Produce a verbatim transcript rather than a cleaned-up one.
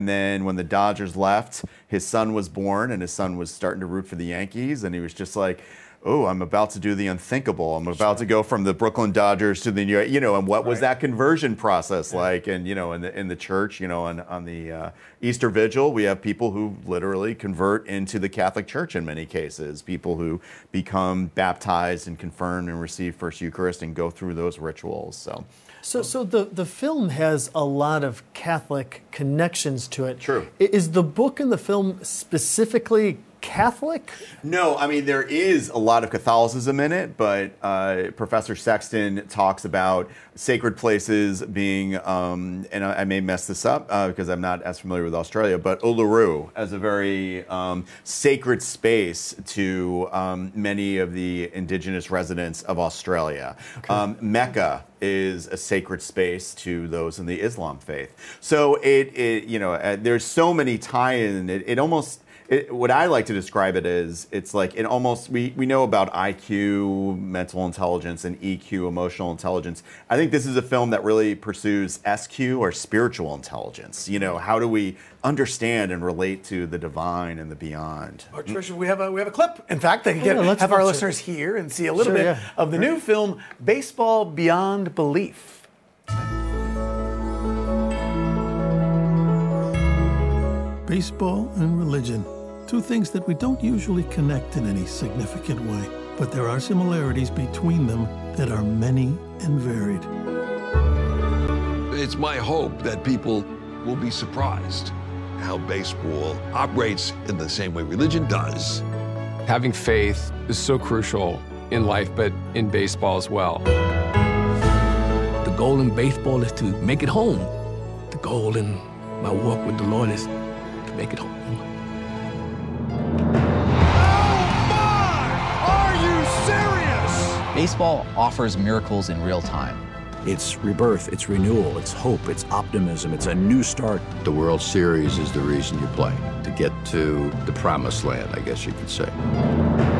And then when the Dodgers left, his son was born, and his son was starting to root for the Yankees, and he was just like, oh, I'm about to do the unthinkable. I'm about to go from the Brooklyn Dodgers to the New York, you know, and what was that conversion process like? And, you know, in the in the church, you know, on, on the uh, Easter Vigil, we have people who literally convert into the Catholic Church in many cases, people who become baptized and confirmed and receive First Eucharist and go through those rituals. So. So, so the, the film has a lot of Catholic connections to it. True. Is the book and the film specifically Catholic? No, I mean, there is a lot of Catholicism in it, but uh, Professor Sexton talks about sacred places being, um, and I, I may mess this up uh, because I'm not as familiar with Australia, but Uluru as a very um, sacred space to um, many of the indigenous residents of Australia. Okay. Um, Mecca is a sacred space to those in the Islam faith. So it, it you know, uh, there's so many tie-in. It, it almost. It, what I like to describe it as, it's like it almost, we, we know about I Q, mental intelligence, and E Q, emotional intelligence. I think this is a film that really pursues S Q, or spiritual intelligence. You know, how do we understand and relate to the divine and the beyond? Oh, Tricia, we have a we have a clip. In fact, they can yeah, get, have our it. listeners hear and see a little Sure, bit yeah. of the new film, Baseball Beyond Belief. Baseball and religion. Two things that we don't usually connect in any significant way, but there are similarities between them that are many and varied. It's my hope that people will be surprised how baseball operates in the same way religion does. Having faith is so crucial in life, but in baseball as well. The goal in baseball is to make it home. The goal in my walk with the Lord is to make it home. Baseball offers miracles in real time. It's rebirth, it's renewal, it's hope, it's optimism, it's a new start. The World Series is the reason you play, to get to the promised land, I guess you could say.